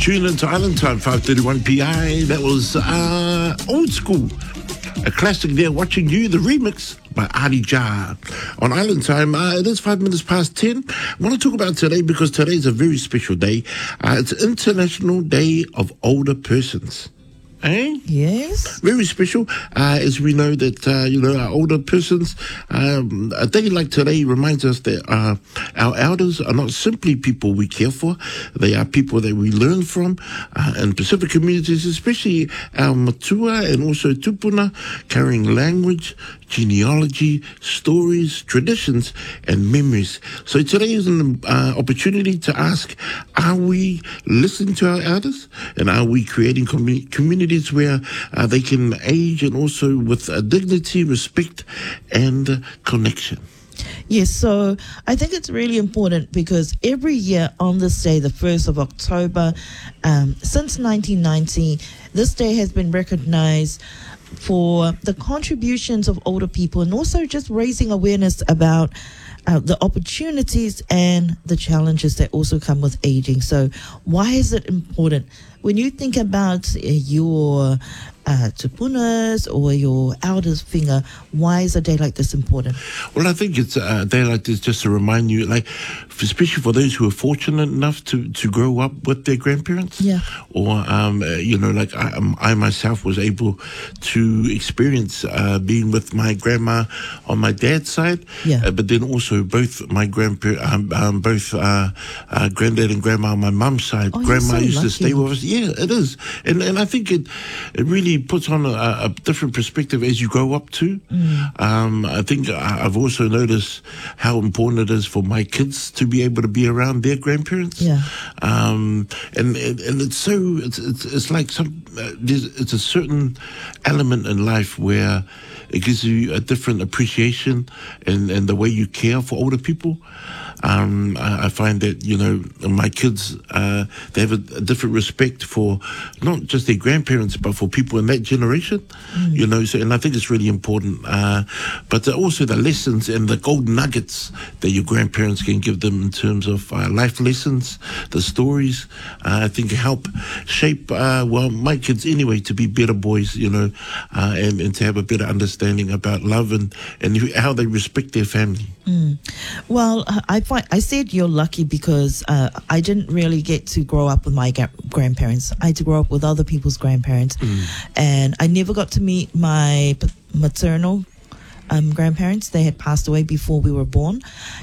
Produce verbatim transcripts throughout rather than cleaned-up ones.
Tune into Island Time, five thirty-one P I. That was uh, Old School. A classic there, Watching You, the remix by Adi Jah. On Island Time, uh, it is five minutes past ten. I want to talk about today because today is a very special day. Uh, it's International Day of Older Persons. Eh? Yes. Very special, uh, as we know that, uh, you know, our older persons, um, a day like today reminds us that uh, our elders are not simply people we care for. They are people that we learn from. Uh, in Pacific communities, especially our matua and also tupuna, carrying language, genealogy, stories, traditions, and memories. So today is an uh, opportunity to ask, are we listening to our elders? And are we creating commu- communities where uh, they can age and also with uh, dignity, respect, and uh, connection? Yes, so I think it's really important because every year on this day, the first of October, um, since nineteen ninety, this day has been recognized for the contributions of older people and also just raising awareness about uh, the opportunities and the challenges that also come with aging. So why is it important? When you think about uh, your uh, tupunas or your elders' finger, why is a day like this important? Well, I think it's a day like this just to remind you, like, especially for those who are fortunate enough to, to grow up with their grandparents. Yeah. Or, um, uh, you know, like I, um, I myself was able to experience uh, being with my grandma on my dad's side. Yeah. Uh, but then also both my grandparents, um, um, both uh, uh, granddad and grandma on my mum's side. Oh, grandma you're so used lucky. to stay with us. Yeah, it is. And and I think it it really puts on a, a different perspective as you grow up too. Mm. Um, I think I- I've also noticed how important it is for my kids to be able to be around their grandparents. Yeah. Um, and, and and it's so it's it's, it's like some uh, there's it's a certain element in life where it gives you a different appreciation and and the way you care for older people. Um, I, I find that, you know, my kids, uh, they have a, a different respect for not just their grandparents, but for people in that generation, mm. you know, so, and I think it's really important. Uh, but also the lessons and the golden nuggets that your grandparents can give them in terms of uh, life lessons, the stories, uh, I think help shape, uh, well, my kids anyway, to be better boys, you know, uh, and, and to have a better understanding about love and, and how they respect their family. Mm. Well, uh, I find I said you're lucky because uh, I didn't really get to grow up with my ga- grandparents. I had to grow up with other people's grandparents, mm. and I never got to meet my p- maternal um, grandparents. They had passed away before we were born,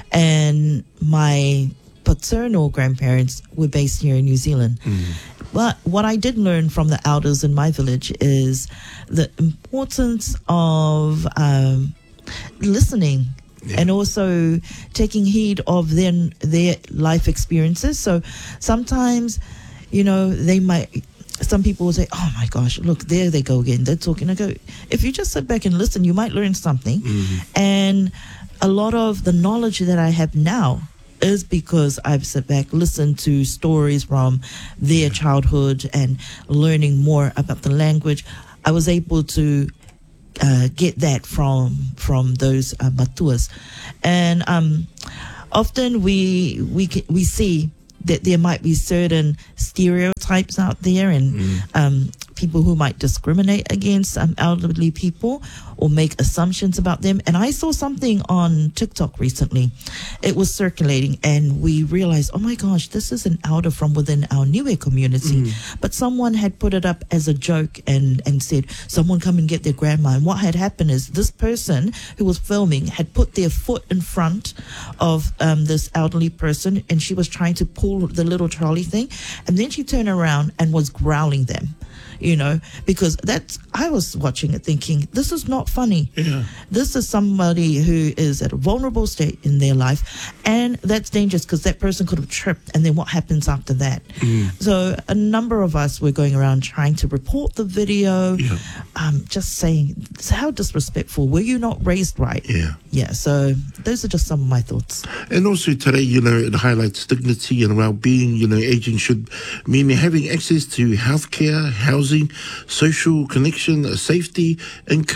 and my paternal grandparents were based here in New Zealand. Mm. But what I did learn from the elders in my village is the importance of um, listening. Yeah. And also taking heed of their, their life experiences. So sometimes, you know, they might, some people will say, oh my gosh, look, there they go again. They're talking. I go, if you just sit back and listen, you might learn something. Mm-hmm. And a lot of the knowledge that I have now is because I've sat back, listened to stories from their childhood and learning more about the language. I was able to Uh, get that from from those uh, matuas, and um, often we we we see that there might be certain stereotypes out there, and mm. um, people who might discriminate against um, elderly people or make assumptions about them. And I saw something on TikTok recently. It was circulating, and we realized, oh my gosh, this is an elder from within our Niue community. Mm. But someone had put it up as a joke and, and said, someone come and get their grandma. And what had happened is this person who was filming had put their foot in front of um, this elderly person, and she was trying to pull the little trolley thing. And then she turned around and was growling them. You know, because that's, I was watching it thinking, this is not funny. Yeah. This is somebody who is at a vulnerable state in their life, and that's dangerous because that person could have tripped, and then what happens after that? Mm. So a number of us were going around trying to report the video, yeah. um, just saying, how disrespectful, were you not raised right? Yeah. Yeah, so those are just some of my thoughts. And also today, you know, it highlights dignity and well-being. You know, aging should mean having access to healthcare, housing, social connection, safety, income, and opportunity.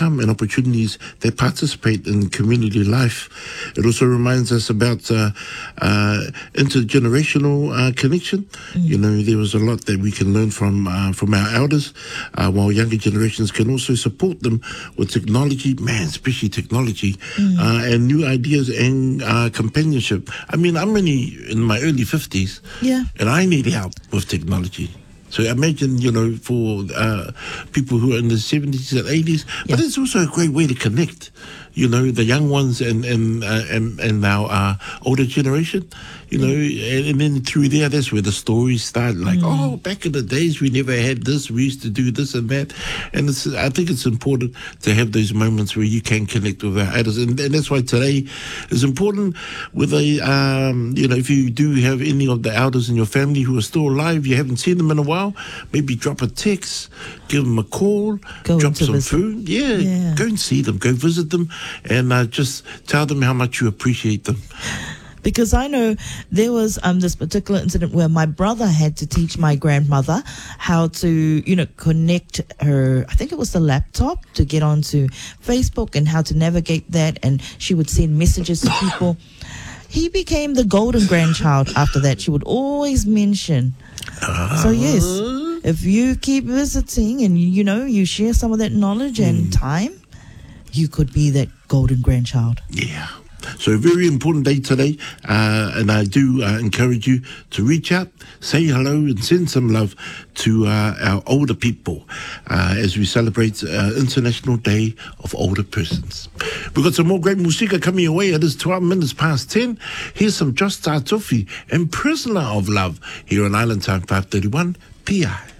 opportunities, they participate in community life. It also reminds us about uh, uh, intergenerational uh, connection. Mm. You know, there was a lot that we can learn from uh, from our elders, uh, while younger generations can also support them with technology, man, especially technology, mm. uh, and new ideas and uh, companionship. I mean, I'm only in my early fifties, yeah, and I need help with technology. So imagine, you know, for uh, people who are in the seventies and eighties, yeah. But it's also a great way to connect, you know, the young ones and and uh, and, and our uh, older generation, you know, and, and then through there, that's where the stories start. Like, mm. oh, back in the days, we never had this. We used to do this and that. And it's, I think it's important to have those moments where you can connect with our elders. And, and that's why today is important. With a, um, you know, if you do have any of the elders in your family who are still alive, you haven't seen them in a while, maybe drop a text, give them a call, go drop some visit. food. Yeah, yeah, go and see them, go visit them, and uh, just tell them how much you appreciate them. Because I know there was um, this particular incident where my brother had to teach my grandmother how to, you know, connect her, I think it was the laptop, to get onto Facebook and how to navigate that. And she would send messages to people. He became the golden grandchild after that. She would always mention. Uh, so, yes, if you keep visiting and, you know, you share some of that knowledge mm. and time, you could be that golden grandchild. Yeah. So a very important day today, uh, and I do uh, encourage you to reach out, say hello, and send some love to uh, our older people uh, as we celebrate uh, International Day of Older Persons. We've got some more great musika coming your way. It is twelve minutes past ten. Here's some Just Start Toffee and Prisoner of Love here on Island Time five thirty-one P I.